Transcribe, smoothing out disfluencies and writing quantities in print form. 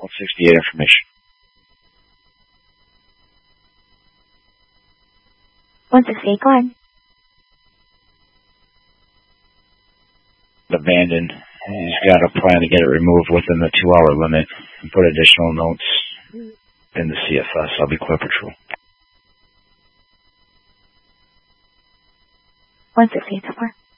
68 information. 168, go ahead. Abandoned. He's got a plan to get it removed within the 2-hour limit and put additional notes in the CFS. I'll be Clear Patrol. 168 so far.